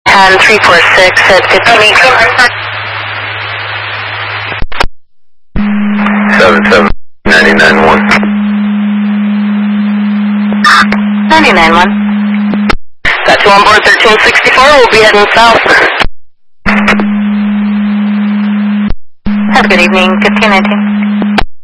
346 at 1518. 77991. 991. Got you on board 1364. We'll be heading south. Have a good evening. 1519.